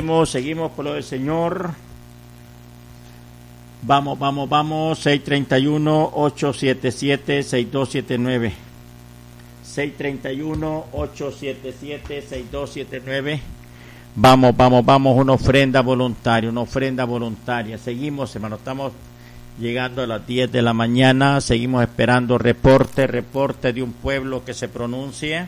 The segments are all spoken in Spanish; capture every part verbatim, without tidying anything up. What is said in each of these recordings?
seguimos, seguimos por lo del Señor. Vamos, vamos, vamos. seis tres uno, ocho siete siete, seis dos siete nueve. seis tres uno, ocho siete siete, seis dos siete nueve. Vamos, vamos, vamos. Una ofrenda voluntaria, una ofrenda voluntaria. Seguimos, hermano. Estamos llegando a las diez de la mañana. Seguimos esperando reporte, reporte de un pueblo que se pronuncie.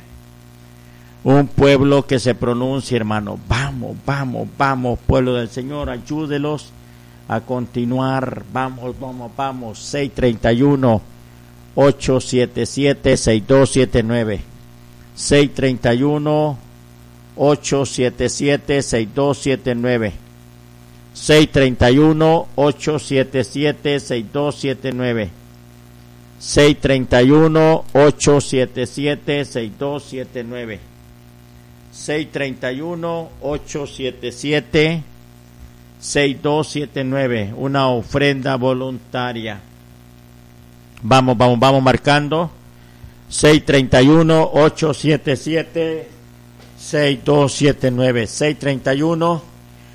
Un pueblo que se pronuncie, hermano. Vamos, vamos, vamos, pueblo del Señor. Ayúdelos a continuar. Vamos, vamos, vamos. seis tres uno, ocho siete siete, seis dos siete nueve. seis tres uno, ocho siete siete, seis dos siete nueve. seis tres uno, ocho siete siete, seis dos siete nueve. seis tres uno, ocho siete siete, seis dos siete nueve. seis tres uno, ocho siete siete, seis dos siete nueve. Una ofrenda voluntaria. Vamos, vamos, vamos marcando. seis tres uno, ocho siete siete, seis dos siete nueve. seis tres uno,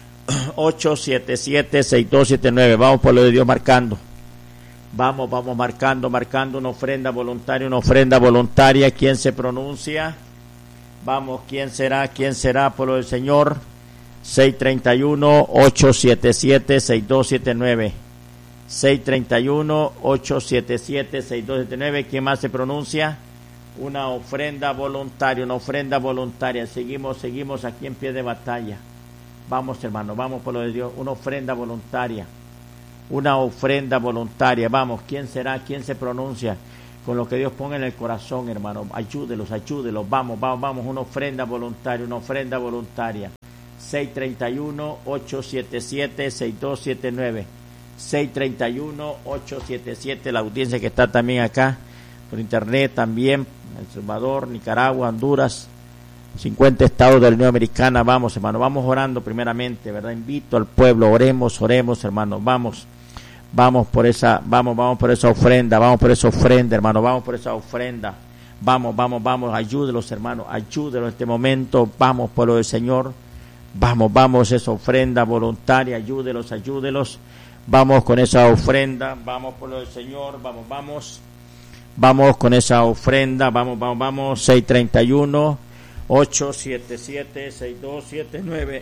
ocho siete siete, seis dos siete nueve. Vamos por lo de Dios marcando. Vamos, vamos marcando, marcando una ofrenda voluntaria, una ofrenda voluntaria. ¿Quién se pronuncia? Vamos, ¿quién será? ¿Quién será por lo del Señor? seis tres uno, ocho siete siete, seis dos siete nueve. seis tres uno, ocho siete siete, seis dos siete nueve. ¿Quién más se pronuncia? Una ofrenda voluntaria, una ofrenda voluntaria. Seguimos, seguimos aquí en pie de batalla. Vamos, hermano, vamos por lo de Dios. Una ofrenda voluntaria. Una ofrenda voluntaria. Vamos, ¿quién será? ¿Quién se pronuncia? Con lo que Dios ponga en el corazón, hermano. Ayúdelos, ayúdelos. Vamos, vamos, vamos. Una ofrenda voluntaria, una ofrenda voluntaria. seis tres uno, ocho siete siete, seis dos siete nueve. seis tres uno, ocho siete siete. La audiencia que está también acá por internet también. El Salvador, Nicaragua, Honduras, cincuenta estados de la Unión Americana. Vamos, hermano, vamos orando primeramente, ¿verdad? Invito al pueblo, oremos, oremos, hermano. Vamos. Vamos por esa, vamos, vamos por esa ofrenda, vamos por esa ofrenda, hermano, vamos por esa ofrenda. Vamos, vamos, vamos, ayúdelos, hermano, ayúdelos en este momento. Vamos por lo del Señor. Vamos, vamos, esa ofrenda voluntaria, ayúdelos, ayúdelos. Vamos con esa ofrenda, vamos por lo del Señor, vamos, vamos. Vamos con esa ofrenda, vamos, vamos, vamos. seis tres uno, ocho siete siete, seis dos siete nueve.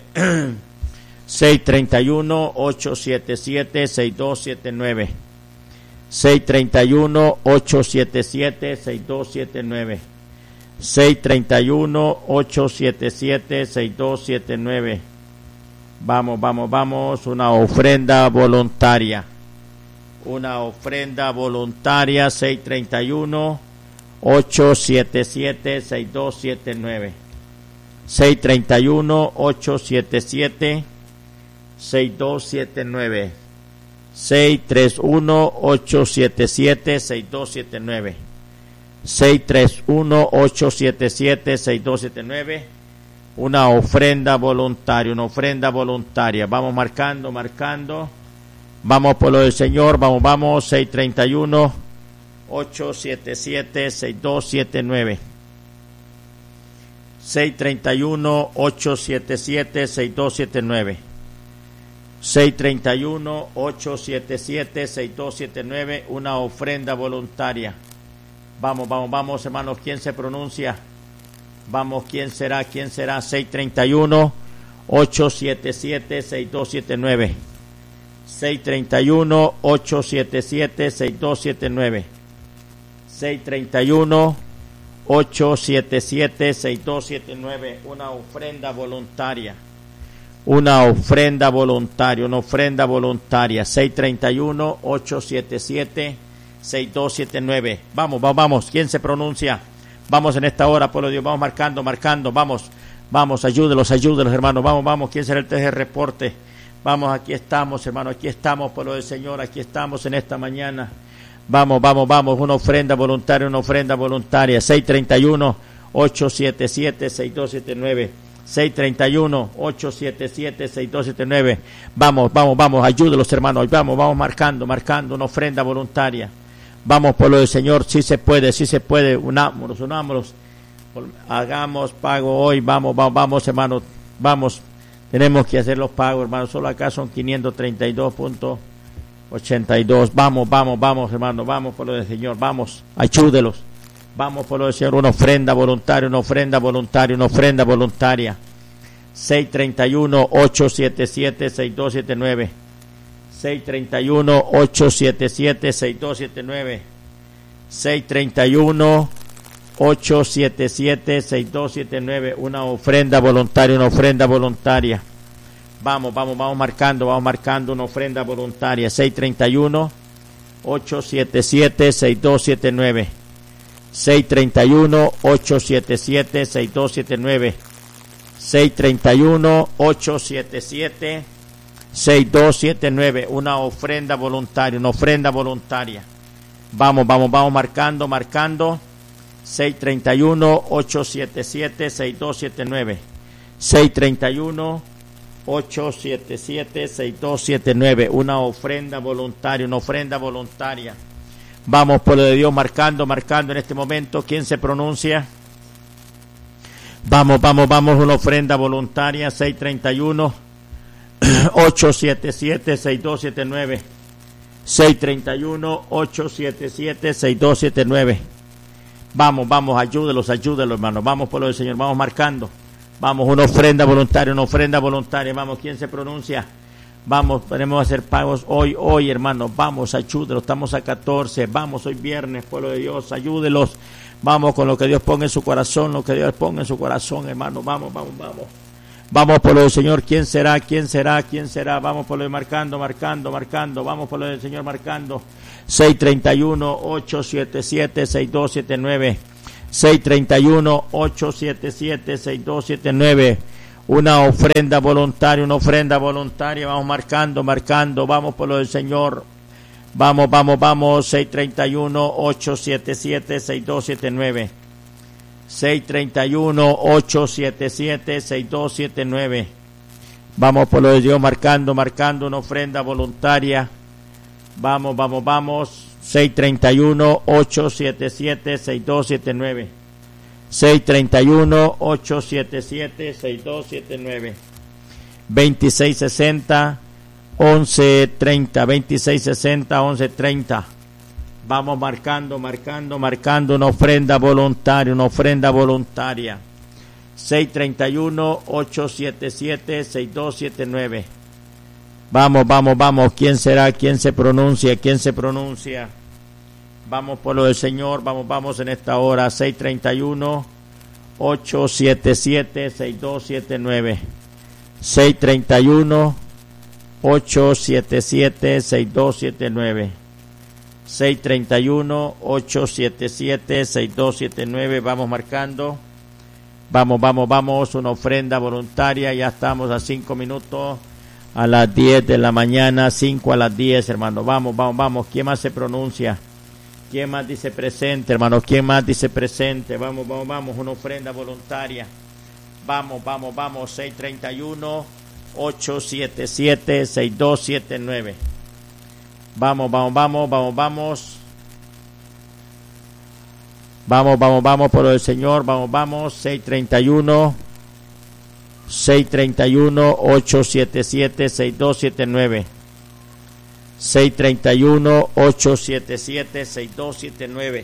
seis tres uno, ocho siete siete, seis dos siete nueve. seis tres uno, ocho siete siete, seis dos siete nueve. seis tres uno, ocho siete siete, seis dos siete nueve. Vamos, vamos, vamos. Una ofrenda voluntaria. Una ofrenda voluntaria. seis tres uno, ocho siete siete, seis dos siete nueve. seis tres uno, ocho siete siete, seis dos siete nueve. seis tres uno, ocho siete siete, seis dos siete nueve. seis tres uno, ocho siete siete, seis dos siete nueve. Una ofrenda voluntaria, una ofrenda voluntaria. Vamos marcando, marcando. Vamos por lo del Señor, vamos, vamos. seis tres uno, ocho siete siete, seis dos siete nueve. seis tres uno, ocho siete siete, seis dos siete nueve. seis tres uno, ocho siete siete, seis dos siete nueve. Una ofrenda voluntaria. Vamos, vamos, vamos, hermanos. ¿Quién se pronuncia? Vamos, ¿quién será? ¿Quién será? seis tres uno, ocho siete siete, seis dos siete nueve. seis tres uno, ocho siete siete, seis dos siete nueve. seis tres uno, ocho siete siete, seis dos siete nueve. Una ofrenda voluntaria. Una ofrenda voluntaria, una ofrenda voluntaria. seis tres uno, ocho siete siete, seis dos siete nueve. Vamos, vamos, vamos. ¿Quién se pronuncia? Vamos en esta hora, pueblo de Dios. Vamos marcando, marcando. Vamos, vamos. Ayúdelos, ayúdelos, hermanos. Vamos, vamos. ¿Quién será el tercer reporte? Vamos, aquí estamos, hermano. Aquí estamos, pueblo del Señor. Aquí estamos en esta mañana. Vamos, vamos, vamos. Una ofrenda voluntaria, una ofrenda voluntaria. seis tres uno, ocho siete siete, seis dos siete nueve. seis tres uno, ocho siete siete, seis dos siete nueve. Vamos, vamos, vamos. Ayúdelos, hermanos. Vamos, vamos marcando, marcando una ofrenda voluntaria. Vamos por lo del Señor, si sí se puede, si sí se puede, unámonos, unámonos, hagamos pago hoy, vamos, vamos, vamos, hermanos, vamos, Tenemos que hacer los pagos, hermano. Solo acá son quinientos treinta y dos punto ochenta y dos. Vamos, vamos, vamos, hermano. Vamos por lo del Señor. Vamos, ayúdelos. Vamos por lo del Señor. Una ofrenda voluntaria, una ofrenda voluntaria, una ofrenda voluntaria. seis treinta y uno, ocho siete siete, seis dos siete nueve. seis treinta y uno, ocho siete siete, seis dos siete nueve. seis treinta y uno, ocho siete siete, seis dos siete nueve. Una ofrenda voluntaria, una ofrenda voluntaria. Vamos, vamos, vamos marcando, vamos marcando una ofrenda voluntaria. seis treinta y uno, ocho siete siete, seis dos siete nueve. seis treinta y uno, ocho siete siete, seis dos siete nueve. seis treinta y uno, ocho siete siete, seis dos siete nueve. Una ofrenda voluntaria, una ofrenda voluntaria. Vamos, vamos, vamos marcando, marcando. seis treinta y uno, ocho siete siete, seis dos siete nueve. seis treinta y uno, ocho siete siete, seis dos siete nueve. Una ofrenda voluntaria, una ofrenda voluntaria. Vamos por lo de Dios, marcando, marcando en este momento. ¿Quién se pronuncia? Vamos, vamos, vamos, una ofrenda voluntaria. seis treinta y uno, ocho siete siete, seis dos siete nueve. seis treinta y uno, ocho siete siete, seis dos siete nueve. Vamos, vamos, ayúdelos, ayúdelos, hermanos. Vamos por lo del Señor, vamos marcando. Vamos, una ofrenda voluntaria, una ofrenda voluntaria. Vamos, ¿quién se pronuncia? Vamos, podemos hacer pagos hoy, hoy, hermanos. Vamos, ayúdelos. Estamos a catorce. Vamos, hoy viernes, pueblo de Dios, ayúdelos. Vamos con lo que Dios ponga en su corazón, lo que Dios ponga en su corazón, hermano. Vamos, vamos, vamos. Vamos por lo del Señor. ¿Quién será? ¿Quién será? ¿Quién será? Vamos por lo de marcando, marcando, marcando. Vamos por lo del Señor marcando. seis treinta y uno, ocho siete siete, seis dos siete nueve. seis treinta y uno, ocho siete siete, seis dos siete nueve. Una ofrenda voluntaria, una ofrenda voluntaria. Vamos marcando, marcando. Vamos por lo del Señor. Vamos, vamos, vamos. seis treinta y uno, ocho siete siete, seis dos siete nueve. seis treinta y uno, ocho siete siete, seis dos siete nueve. Vamos por lo de Dios marcando, marcando una ofrenda voluntaria. Vamos, vamos, vamos. seis treinta y uno, ocho siete siete, seis dos siete nueve. seis treinta y uno, ocho siete siete, seis dos siete nueve. veintiséis sesenta, once treinta. veintiséis sesenta, once treinta. Vamos marcando, marcando, marcando una ofrenda voluntaria, una ofrenda voluntaria. seis treinta y uno, ocho siete siete, seis dos siete nueve. Vamos, vamos, vamos. ¿Quién será? ¿Quién se pronuncia? ¿Quién se pronuncia? Vamos por lo del Señor. Vamos, vamos en esta hora. seis treinta y uno, ocho siete siete, seis dos siete nueve. seis treinta y uno, ocho siete siete, seis dos siete nueve. seis treinta y uno, ocho siete siete, seis dos siete nueve. Vamos marcando. Vamos, vamos, vamos. Una ofrenda voluntaria. Ya estamos a cinco minutos. A las diez de la mañana, cinco a las diez, hermano. Vamos, vamos, vamos. ¿Quién más se pronuncia? ¿Quién más dice presente, hermano? ¿Quién más dice presente? Vamos, vamos, vamos. Una ofrenda voluntaria. Vamos, vamos, vamos. seis treinta y uno, ocho siete siete, seis dos siete nueve. Vamos, vamos, vamos, vamos, vamos. Vamos, vamos, vamos por el Señor. Vamos, vamos. seis treinta y uno. seis treinta y uno, ocho siete siete, seis dos siete nueve. seis treinta y uno, ocho siete siete, seis dos siete nueve.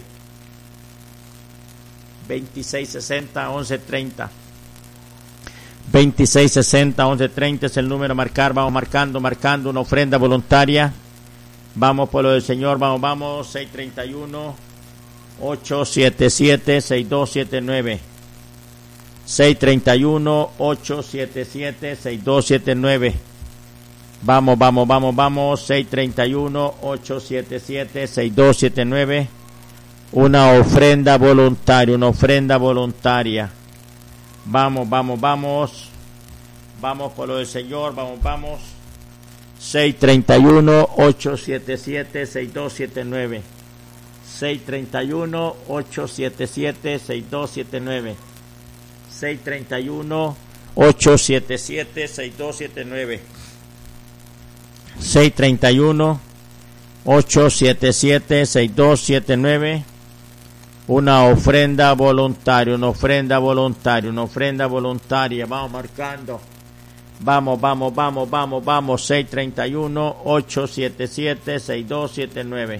veintiséis sesenta, once treinta. veintiséis sesenta, once treinta es el número a marcar. Vamos marcando, marcando una ofrenda voluntaria. Vamos por lo del Señor. Vamos, vamos. seis treinta y uno, ocho siete siete, seis dos siete nueve. seis treinta y uno, ocho siete siete, seis dos siete nueve. Vamos, vamos, vamos, vamos. seis treinta y uno, ocho siete siete, seis dos siete nueve. Una ofrenda voluntaria, una ofrenda voluntaria. Vamos, vamos, vamos. Vamos por lo del Señor. Vamos, vamos. seis treinta y uno, ocho siete siete, seis dos siete nueve. seis treinta y uno, ocho siete siete, seis dos siete nueve. seis treinta y uno, ocho siete siete, seis dos siete nueve. seis treinta y uno, ocho siete siete, seis dos siete nueve. Una ofrenda voluntaria, una ofrenda voluntaria, una ofrenda voluntaria. Vamos marcando. Vamos, vamos, vamos, vamos, vamos. seis tres uno, ocho siete siete, seis dos siete nueve.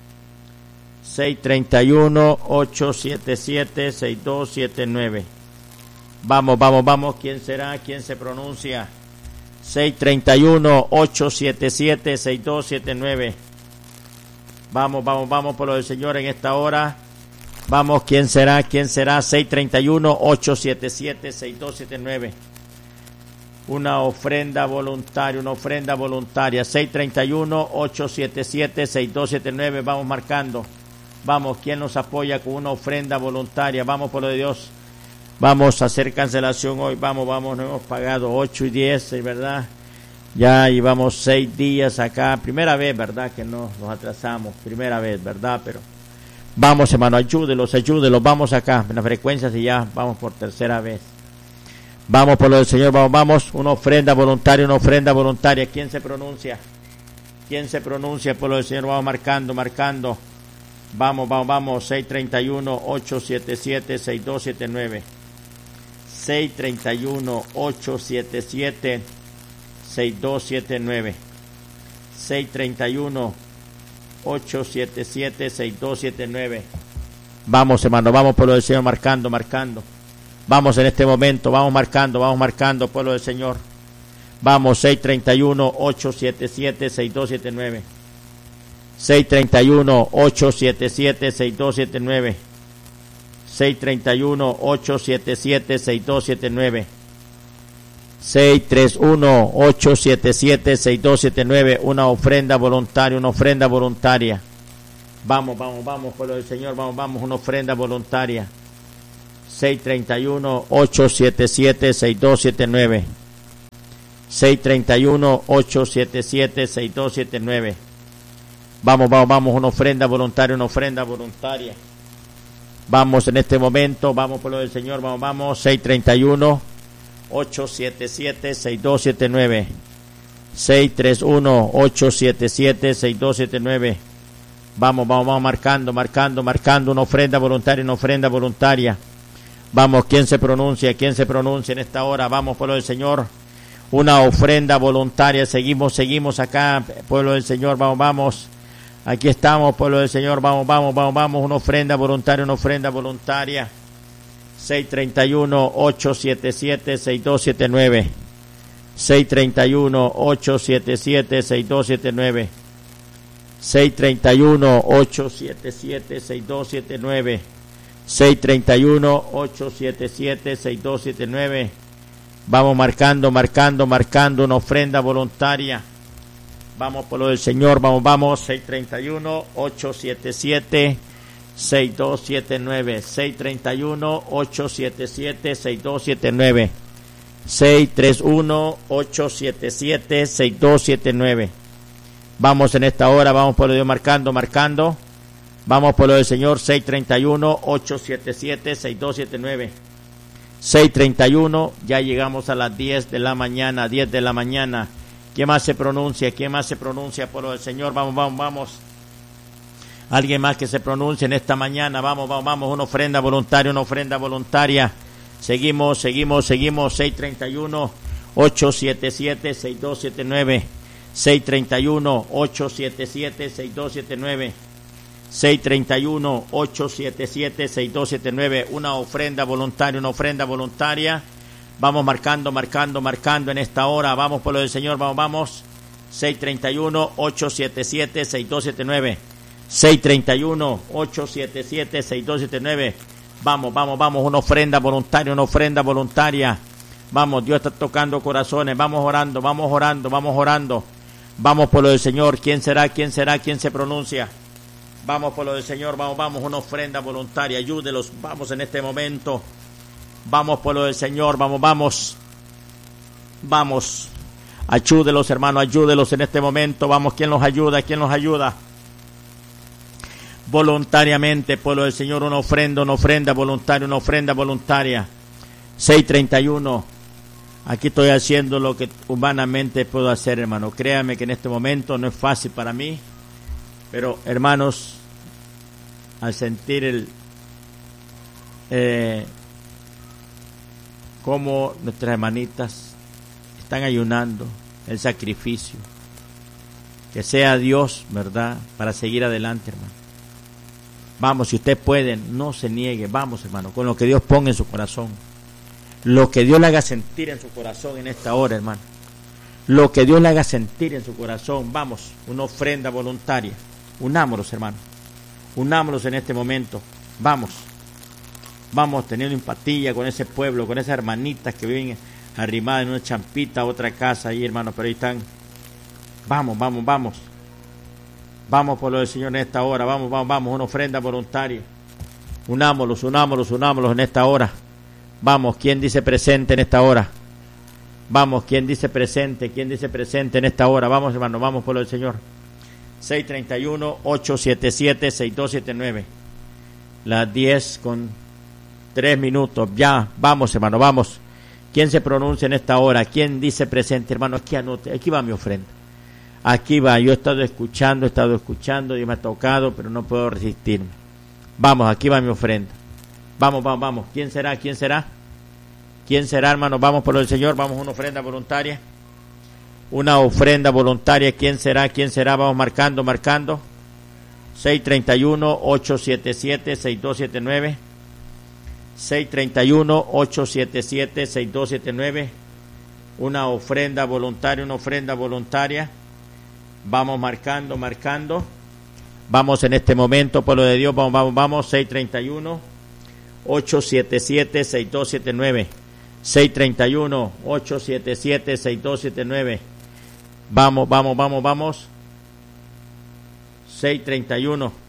seis tres uno, ocho siete siete, seis dos siete nueve. Vamos, vamos, vamos. ¿Quién será? ¿Quién se pronuncia? seis tres uno, ocho siete siete, seis dos siete nueve. Vamos, vamos, vamos por lo del Señor en esta hora. Vamos, ¿quién será? ¿Quién será? seis tres uno, ocho siete siete, seis dos siete nueve. Una ofrenda voluntaria, una ofrenda voluntaria. seis tres uno, ocho siete siete, seis dos siete nueve. Vamos marcando. Vamos, ¿quién nos apoya con una ofrenda voluntaria? Vamos por lo de Dios. Vamos a hacer cancelación hoy. Vamos, vamos, nos hemos pagado ocho y diez, ¿verdad? Ya llevamos seis días acá. Primera vez, ¿verdad? Que no nos atrasamos. Primera vez, ¿verdad? Pero vamos, hermano, ayúdelos, ayúdelos. Vamos acá, en las frecuencias y ya vamos por tercera vez. Vamos por lo del Señor, vamos, vamos. Una ofrenda voluntaria, una ofrenda voluntaria. ¿Quién se pronuncia? ¿Quién se pronuncia por lo del Señor? Vamos marcando, marcando. Vamos, vamos, vamos. seis tres uno, ocho siete siete, seis dos siete nueve. seis tres uno, ocho siete siete, seis dos siete nueve. seis tres uno, ocho siete siete, seis dos siete nueve. Vamos, hermano, vamos por lo del Señor, marcando, marcando. Vamos en este momento, vamos marcando, vamos marcando, pueblo del Señor. Vamos, seis tres uno, ocho siete siete, seis dos siete nueve. seis tres uno, ocho siete siete, seis dos siete nueve. seis tres uno, ocho siete siete, seis dos siete nueve. seis tres uno, ocho siete siete, seis dos siete nueve. Una ofrenda voluntaria, una ofrenda voluntaria. Vamos, vamos, vamos, pueblo del Señor, vamos, vamos, una ofrenda voluntaria. seis tres uno, ocho siete siete, seis dos siete nueve. seis tres uno, ocho siete siete, seis dos siete nueve. Vamos, vamos, vamos, una ofrenda voluntaria, una ofrenda voluntaria. Vamos en este momento, vamos por lo del Señor, vamos, vamos. seis tres uno, ocho siete siete, seis dos siete nueve. seis tres uno, ocho siete siete, seis dos siete nueve. Vamos, vamos, vamos marcando, marcando, marcando una ofrenda voluntaria, una ofrenda voluntaria. Vamos, ¿quién se pronuncia? ¿Quién se pronuncia en esta hora? Vamos, pueblo del Señor. Una ofrenda voluntaria. Seguimos, seguimos acá, pueblo del Señor. Vamos, vamos. Aquí estamos, pueblo del Señor. Vamos, vamos, vamos, vamos. Una ofrenda voluntaria, una ofrenda voluntaria. seis tres uno, ocho siete siete, seis dos siete nueve. seis tres uno, ocho siete siete, seis dos siete nueve. seis tres uno, ocho siete siete, seis dos siete nueve. seis tres uno, ocho siete siete, seis dos siete nueve. Vamos marcando, marcando, marcando una ofrenda voluntaria. Vamos por lo del Señor, vamos, vamos. seis tres uno, ocho siete siete, seis dos siete nueve. seis tres uno, ocho siete siete, seis dos siete nueve. seis tres uno, ocho siete siete, seis dos siete nueve. Vamos en esta hora, vamos por lo de Dios, marcando, marcando. Vamos por lo del Señor, seis tres uno, ocho siete siete, seis dos siete nueve. seis tres uno, ya llegamos a las diez de la mañana, diez de la mañana. ¿Quién más se pronuncia? ¿Quién más se pronuncia por lo del Señor? Vamos, vamos, vamos. Alguien más que se pronuncie en esta mañana. Vamos, vamos, vamos. Una ofrenda voluntaria, una ofrenda voluntaria. Seguimos, seguimos, seguimos. seis tres uno, ocho siete siete, seis dos siete nueve. seis tres uno, ocho siete siete, seis dos siete nueve. seis tres uno, ocho siete siete, seis dos siete nueve. Una ofrenda voluntaria, una ofrenda voluntaria. Vamos marcando, marcando, marcando en esta hora. Vamos por lo del Señor, vamos, vamos. seis tres uno, ocho siete siete, seis dos siete nueve. seis tres uno, ocho siete siete, seis dos siete nueve. Vamos, vamos, vamos. Una ofrenda voluntaria, una ofrenda voluntaria. Vamos, Dios está tocando corazones. Vamos orando, vamos orando, vamos orando. Vamos por lo del Señor. ¿Quién será? ¿Quién será? ¿Quién se pronuncia? Vamos por lo del Señor, vamos, vamos, una ofrenda voluntaria, ayúdelos, vamos en este momento, vamos por lo del Señor, vamos, vamos, vamos, ayúdelos hermanos, ayúdelos en este momento, vamos, ¿quién los ayuda? ¿Quién los ayuda? Voluntariamente, por lo del Señor, una ofrenda, una ofrenda voluntaria, una ofrenda voluntaria, seis tres uno, aquí estoy haciendo lo que humanamente puedo hacer hermano, créame que en este momento no es fácil para mí. Pero, hermanos, al sentir el eh, cómo nuestras hermanitas están ayunando, el sacrificio. Que sea Dios, ¿verdad?, para seguir adelante, hermano. Vamos, si usted puede, no se niegue. Vamos, hermano, con lo que Dios ponga en su corazón. Lo que Dios le haga sentir en su corazón en esta hora, hermano. Lo que Dios le haga sentir en su corazón. Vamos, una ofrenda voluntaria. Unámonos, hermano. Unámonos en este momento. Vamos. Vamos teniendo empatía con ese pueblo, con esas hermanitas que viven arrimadas en una champita, otra casa ahí, hermano, pero ahí están. Vamos, vamos, vamos. Vamos por lo del Señor en esta hora. Vamos, vamos, vamos. Una ofrenda voluntaria. Unámonos, unámonos, unámonos en esta hora. Vamos, ¿quién dice presente en esta hora? Vamos, ¿quién dice presente? ¿Quién dice presente en esta hora? Vamos, hermano, vamos por lo del Señor. seis treinta y uno, ocho siete siete, seis dos siete nueve. Las diez con tres minutos. Ya, vamos, hermano, vamos. ¿Quién se pronuncia en esta hora? ¿Quién dice presente, hermano? Aquí anote, aquí va mi ofrenda. Aquí va, yo he estado escuchando, he estado escuchando, y me ha tocado, pero no puedo resistirme. Vamos, aquí va mi ofrenda. Vamos, vamos, vamos. ¿Quién será? ¿Quién será? ¿Quién será, hermano? Vamos por lo del Señor, vamos a una ofrenda voluntaria. Una ofrenda voluntaria. ¿Quién será? ¿Quién será? Vamos marcando, marcando. seis treinta y uno, ocho siete siete, seis dos siete nueve. seis treinta y uno, ocho siete siete, seis dos siete nueve. Una ofrenda voluntaria, una ofrenda voluntaria. Vamos marcando, marcando. Vamos en este momento, pueblo de Dios, vamos, vamos, vamos. seis treinta y uno, ocho siete siete, seis dos siete nueve. seis treinta y uno, ocho siete siete, seis dos siete nueve. Vamos, vamos, vamos, vamos. seis treinta y uno.